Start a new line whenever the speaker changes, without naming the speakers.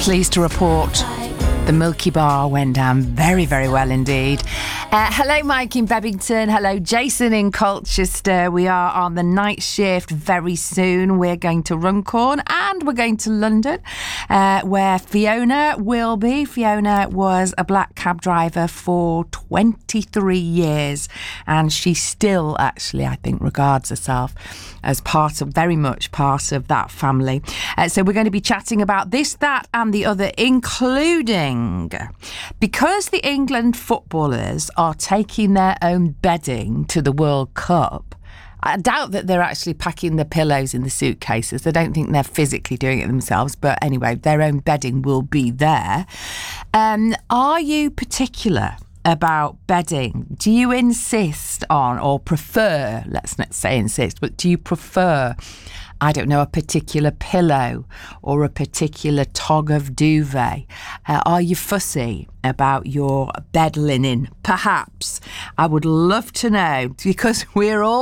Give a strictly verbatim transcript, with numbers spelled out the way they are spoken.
Pleased to report the Milky Bar went down very, very well indeed. Uh, hello, Mike in Bebington. Hello, Jason in Colchester. We are on the night shift very soon. We're going to Runcorn and we're going to London, uh, where Fiona will be. Fiona was a black cab driver for twenty-three years, and she still actually, I think, regards herself as part of, very much part of that family. Uh, so we're going to be chatting about this, that and the other, including because the England footballers are taking their own bedding to the World Cup. I doubt that they're actually packing the pillows in the suitcases. I don't think they're physically doing it themselves. But anyway, their own bedding will be there. Um, are you particular about bedding? Do you insist on or prefer, let's not say insist, but do you prefer, I don't know, a particular pillow or a particular tog of duvet? Uh, are you fussy about your bed linen? Perhaps. I would love to know, because we're all